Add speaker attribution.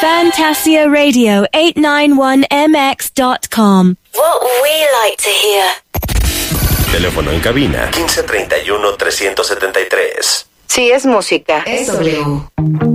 Speaker 1: Fantasia Radio 891mx.com.
Speaker 2: What we like to hear.
Speaker 3: Teléfono en cabina 1531-373.
Speaker 4: Si es música,
Speaker 5: es W.